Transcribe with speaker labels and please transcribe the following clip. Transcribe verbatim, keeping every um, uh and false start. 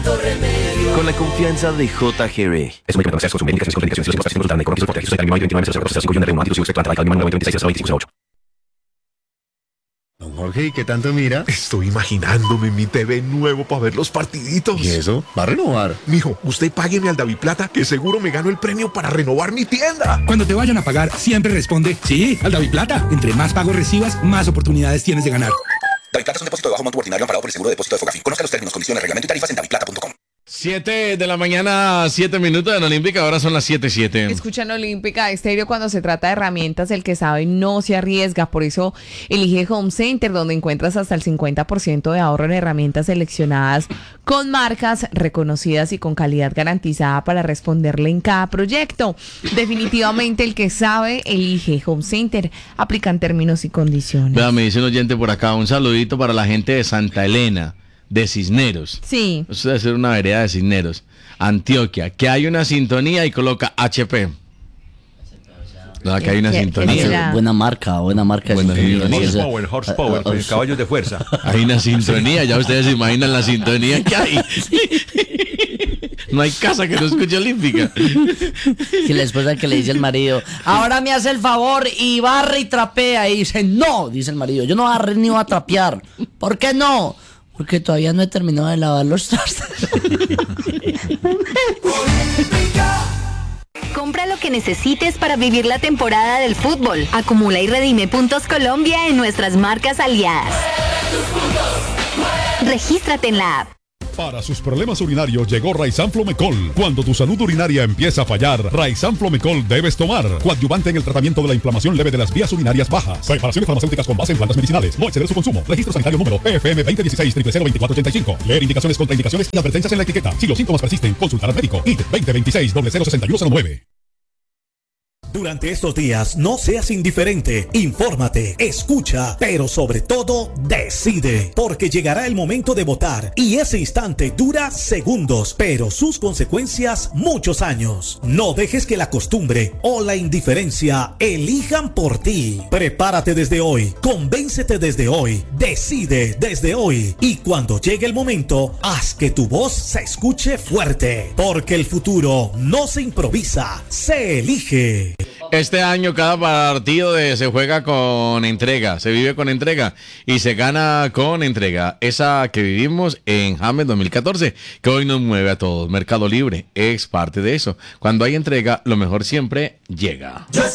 Speaker 1: Con la confianza de J G R. Es un medicamento de consumo médica, contraindicaciones y otras consultar con soporte. Soy veintinueve veintinueve cero cero cinco y un reumático y usted planta noventa y seis veinticinco ocho.
Speaker 2: Don Jorge, ¿y qué tanto mira?
Speaker 3: Estoy imaginándome mi T V nuevo para ver los partiditos.
Speaker 2: ¿Y eso? ¿Va a renovar?
Speaker 3: Mijo, usted págueme al Daviplata que seguro me gano el premio para renovar mi tienda.
Speaker 4: Cuando te vayan a pagar, siempre responde sí al Daviplata. Entre más pagos recibas, más oportunidades tienes de ganar.
Speaker 5: Daviplata es un depósito de bajo monto ordinario amparado por el seguro de depósito de Fogafín. Conozca los términos, condiciones, reglamento y tarifas en daviplata punto com.
Speaker 6: siete de la mañana, siete minutos en Olímpica, ahora son las siete siete.
Speaker 7: Escuchan Olímpica Estéreo. Cuando se trata de herramientas, el que sabe no se arriesga. Por eso elige Home Center, donde encuentras hasta el cincuenta por ciento de ahorro en herramientas seleccionadas con marcas reconocidas y con calidad garantizada para responderle en cada proyecto. Definitivamente el que sabe elige Home Center. Aplican términos y condiciones.
Speaker 6: Vea, me dice un oyente por acá, un saludito para la gente de Santa Elena, de Cisneros.
Speaker 7: Sí.
Speaker 6: Eso debe ser una vereda de Cisneros. Antioquia, que hay una sintonía y coloca H P. No, que hay una
Speaker 7: ¿Qué- qué
Speaker 6: sintonía.
Speaker 7: será?
Speaker 8: Buena marca, buena marca.
Speaker 6: Buena
Speaker 8: de sintonía.
Speaker 6: sintonía.
Speaker 8: O sea,
Speaker 9: Horsepower, horsepower, pues, caballos de fuerza.
Speaker 6: Hay una sintonía, ya ustedes se imaginan la sintonía que hay. No hay casa que no escuche Olímpica.
Speaker 8: que la esposa que le dice al marido, ahora me hace el favor y barre y trapea. Y dice, no, dice el marido, yo no barre ni voy a trapear. ¿Por qué no? Porque todavía no he terminado de lavar los trastes.
Speaker 10: Compra lo que necesites para vivir la temporada del fútbol. Acumula y redime puntos Colombia en nuestras marcas aliadas. Regístrate en la app.
Speaker 11: Para sus problemas urinarios llegó Raizan Flomecol. Cuando tu salud urinaria empieza a fallar, Raizan Flomecol debes tomar. Coadyuvante en el tratamiento de la inflamación leve de las vías urinarias bajas. Preparaciones farmacéuticas con base en plantas medicinales. No exceder su consumo. Registro sanitario número P F M veinte dieciséis cero cero veinticuatro ochenta y cinco. Leer indicaciones, contraindicaciones y advertencias en la etiqueta. Si los síntomas persisten, consultar al médico. I T veinte veintiséis cero cero sesenta y uno cero nueve.
Speaker 12: Durante estos días, no seas indiferente, infórmate, escucha, pero sobre todo, decide, porque llegará el momento de votar y ese instante dura segundos, pero sus consecuencias muchos años. No dejes que la costumbre o la indiferencia elijan por ti. Prepárate desde hoy, convéncete desde hoy, decide desde hoy y cuando llegue el momento, haz que tu voz se escuche fuerte, porque el futuro no se improvisa, se elige.
Speaker 6: Este año cada partido de, se juega con entrega, se vive con entrega y se gana con entrega. Esa que vivimos en James dos mil catorce, que hoy nos mueve a todos. Mercado Libre es parte de eso. Cuando hay entrega, lo mejor siempre llega.